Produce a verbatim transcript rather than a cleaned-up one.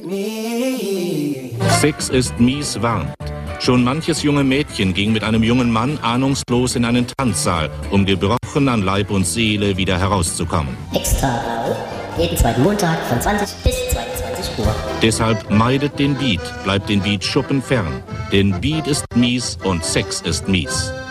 Sex ist mies warnt. Schon manches junge Mädchen ging mit einem jungen Mann ahnungslos in einen Tanzsaal, um gebrochen an Leib und Seele wieder herauszukommen. Extra blau, jeden zweiten Montag von zwanzig bis zweiundzwanzig Uhr. Deshalb meidet den Beat, bleibt den Beat-Schuppen fern. Denn Beat ist mies und Sex ist mies.